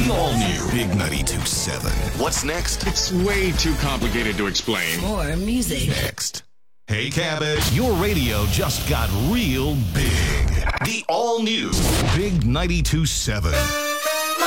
The all-new Big 92.7. What's next? It's way too complicated to explain. More music. Next. Hey, Cabbage, your radio just got real big. The all-new Big 92.7.